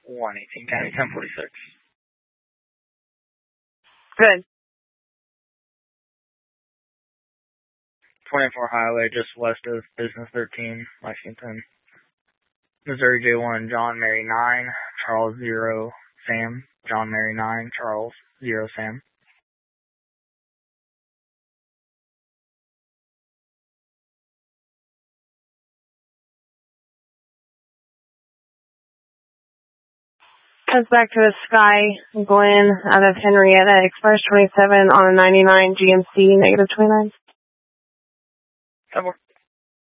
118 County 1046. Good. 24 Highway, just west of Business 13, Lexington. Missouri J1, John Mary 9, Charles 0, Sam. John Mary 9, Charles 0, Sam. Heads back to the Sky Glen out of Henrietta, expires 27 on a 99 GMC, negative 29. 10-4.